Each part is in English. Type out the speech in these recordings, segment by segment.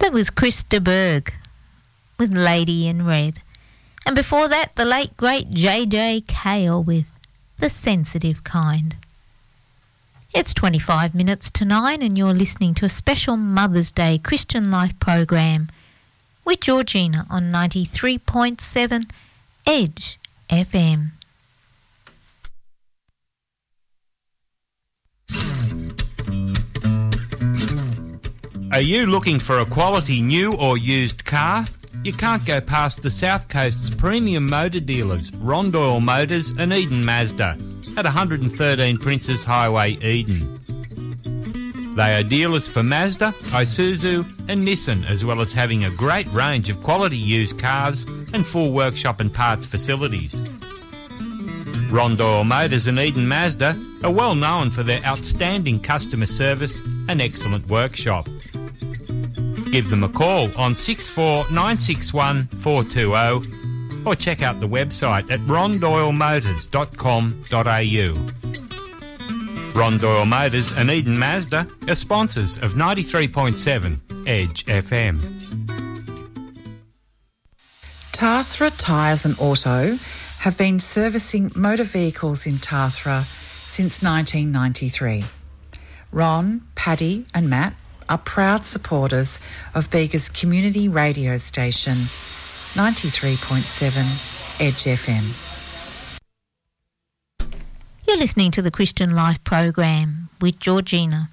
That was Chris de Burgh with Lady in Red. And before that, the late great J.J. Cale with The Sensitive Kind. It's 25 minutes to 9 and you're listening to a special Mother's Day Christian Life program with Georgina on 93.7 Edge FM. Are you looking for a quality new or used car? You can't go past the South Coast's premium motor dealers, Rondoyle Motors and Eden Mazda, at 113 Princes Highway, Eden. They are dealers for Mazda, Isuzu and Nissan, as well as having a great range of quality used cars and full workshop and parts facilities. Rondoyle Motors and Eden Mazda are well known for their outstanding customer service and excellent workshop. Give them a call on 64961420 or check out the website at rondoylemotors.com.au. Rondoyle Motors and Eden Mazda are sponsors of 93.7 Edge FM. Tathra Tyres and Auto have been servicing motor vehicles in Tathra since 1993. Ron, Paddy and Matt are proud supporters of Bega's community radio station, 93.7 Edge FM. You're listening to the Christian Life program with Georgina.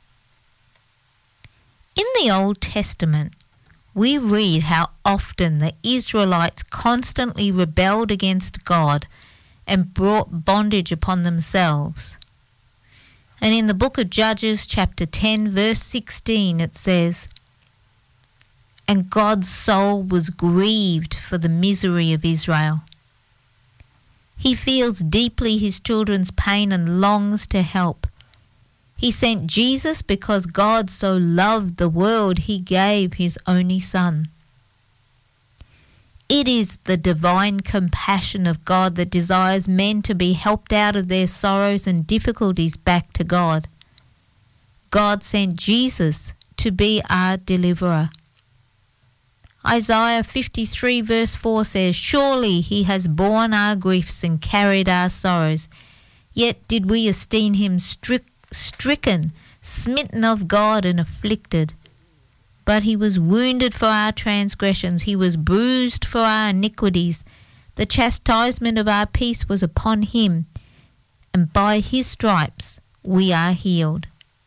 In the Old Testament, we read how often the Israelites constantly rebelled against God and brought bondage upon themselves. And in the book of Judges, chapter 10, verse 16, it says, "And God's soul was grieved for the misery of Israel. He feels deeply his children's pain and longs to help. He sent Jesus because God so loved the world, he gave his only Son." It is the divine compassion of God that desires men to be helped out of their sorrows and difficulties back to God. God sent Jesus to be our deliverer. Isaiah 53 verse 4 says, "Surely he has borne our griefs and carried our sorrows. Yet did we esteem him stricken, smitten of God and afflicted. But he was wounded for our transgressions, he was bruised for our iniquities. The chastisement of our peace was upon him, and by his stripes we are healed."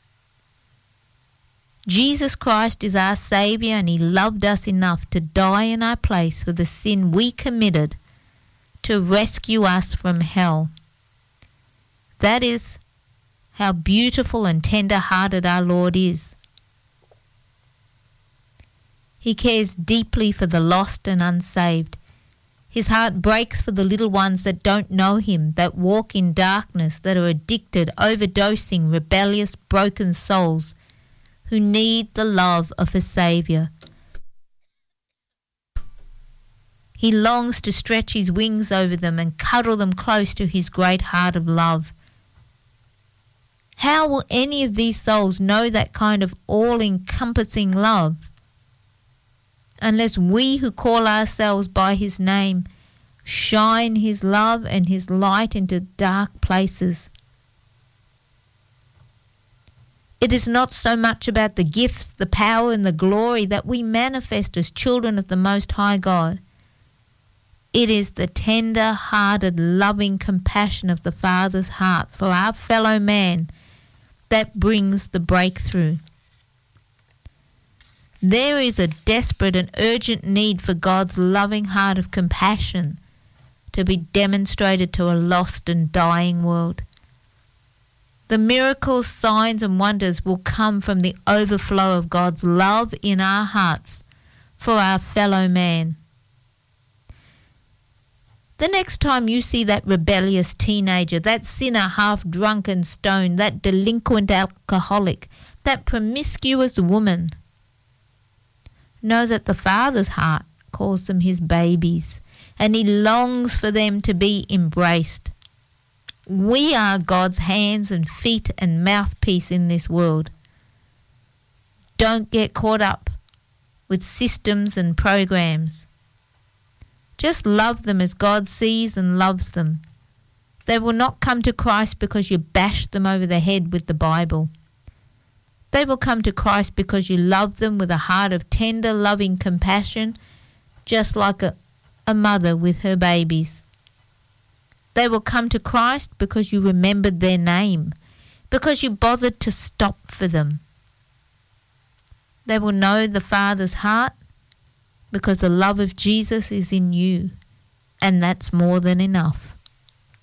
Jesus Christ is our Saviour, and he loved us enough to die in our place for the sin we committed, to rescue us from hell. That is how beautiful and tender-hearted our Lord is. He cares deeply for the lost and unsaved. His heart breaks for the little ones that don't know him, that walk in darkness, that are addicted, overdosing, rebellious, broken souls who need the love of a Saviour. He longs to stretch his wings over them and cuddle them close to his great heart of love. How will any of these souls know that kind of all-encompassing love unless we who call ourselves by his name shine his love and his light into dark places? It is not so much about the gifts, the power and the glory that we manifest as children of the Most High God. It is the tender-hearted, loving compassion of the Father's heart for our fellow man that brings the breakthrough. There is a desperate and urgent need for God's loving heart of compassion to be demonstrated to a lost and dying world. The miracles, signs and wonders will come from the overflow of God's love in our hearts for our fellow man. The next time you see that rebellious teenager, that sinner half drunk and stoned, that delinquent alcoholic, that promiscuous woman, know that the Father's heart calls them his babies, and he longs for them to be embraced. We are God's hands and feet and mouthpiece in this world. Don't get caught up with systems and programs. Just love them as God sees and loves them. They will not come to Christ because you bash them over the head with the Bible. They will come to Christ because you love them with a heart of tender, loving compassion, just like a mother with her babies. They will come to Christ because you remembered their name, because you bothered to stop for them. They will know the Father's heart because the love of Jesus is in you, and that's more than enough.